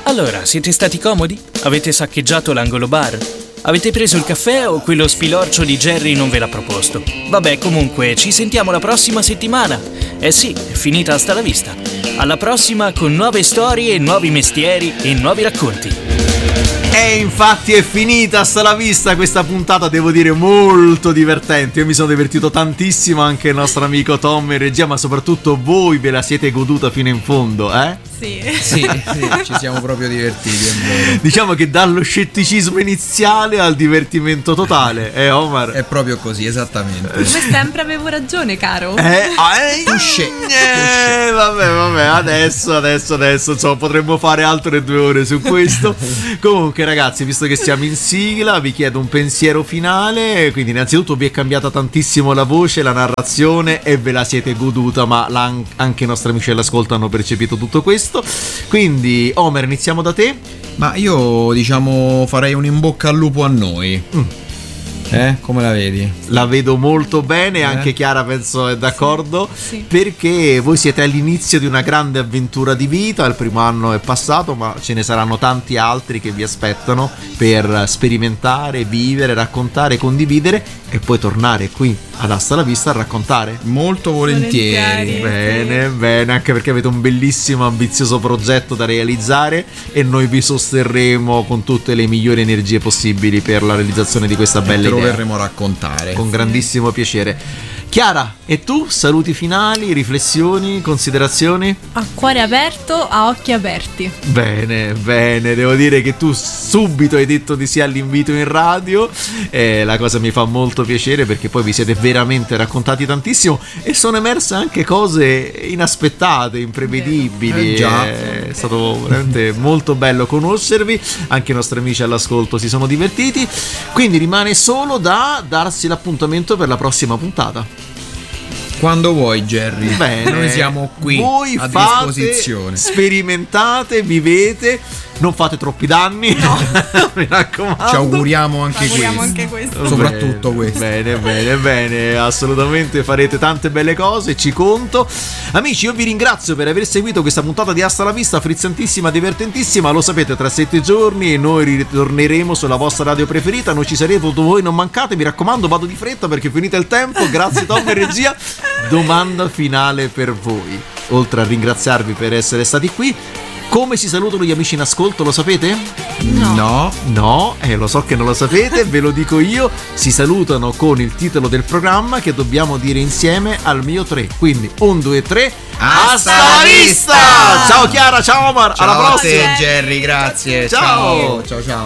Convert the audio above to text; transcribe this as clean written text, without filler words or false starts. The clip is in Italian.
Allora, siete stati comodi? Avete saccheggiato l'angolo bar? Avete preso il caffè o quello spilorcio di Jerry non ve l'ha proposto? Vabbè, comunque, ci sentiamo la prossima settimana. Eh sì, è finita, hasta la vista. Alla prossima con nuove storie, nuovi mestieri e nuovi racconti. E infatti è finita, hasta la vista questa puntata, devo dire molto divertente. Io mi sono divertito tantissimo, anche il nostro amico Tom in regia, ma soprattutto voi ve la siete goduta fino in fondo, eh? Sì, ci siamo proprio divertiti, è vero. Diciamo che dallo scetticismo iniziale al divertimento totale, Omar? È proprio così, esattamente. come sempre avevo ragione, caro. Touché. Vabbè, adesso insomma, potremmo fare altre 2 ore su questo. Comunque ragazzi, visto che siamo in sigla, vi chiedo un pensiero finale. Quindi innanzitutto vi è cambiata tantissimo la voce, la narrazione, e ve la siete goduta, ma anche i nostri amici all'ascolto hanno percepito tutto questo. Quindi Omer, iniziamo da te. Ma io farei un in bocca al lupo a noi. Come la vedi? La vedo molto bene, anche Chiara penso è d'accordo, Sì. perché voi siete all'inizio di una grande avventura di vita. Il primo anno è passato, ma ce ne saranno tanti altri che vi aspettano per sperimentare, vivere, raccontare, condividere e poi tornare qui ad Hasta la Vista a raccontare. Molto volentieri. Bene, anche perché avete un bellissimo, ambizioso progetto da realizzare e noi vi sosterremo con tutte le migliori energie possibili per la realizzazione di questa bella idea. Lo verremo a raccontare Con grandissimo piacere. Chiara, e tu? Saluti finali, riflessioni, considerazioni? A cuore aperto, a occhi aperti. Bene, devo dire che tu subito hai detto di sì all'invito in radio, la cosa mi fa molto piacere perché poi vi siete veramente raccontati tantissimo e sono emerse anche cose inaspettate, imprevedibili. Già. È stato veramente molto bello conoscervi, anche i nostri amici all'ascolto si sono divertiti, quindi rimane solo da darsi l'appuntamento per la prossima puntata. Quando vuoi, Jerry. Bene. Noi siamo qui voi a fate, disposizione. sperimentate, vivete, non fate troppi danni. No. Mi raccomando. Ci auguriamo anche Auguriamo questo. anche questo. Soprattutto questo. Bene, assolutamente farete tante belle cose, ci conto. Amici, io vi ringrazio per aver seguito questa puntata di Hasta la Vista, frizzantissima, divertentissima. Lo sapete, tra 7 giorni e noi ritorneremo sulla vostra radio preferita. Noi ci saremo, voi non mancate, mi raccomando, vado di fretta perché è finito il tempo. Grazie Tom e regia. Domanda finale per voi. Oltre a ringraziarvi per essere stati qui, come si salutano gli amici in ascolto, lo sapete? No. Lo so che non lo sapete, ve lo dico io. Si salutano con il titolo del programma che dobbiamo dire insieme al mio 3. Quindi 1, 2, 3. Hasta la vista! Ciao Chiara, ciao Omar, Ciao alla a prossima. te, Jerry, grazie. Ciao. Ciao.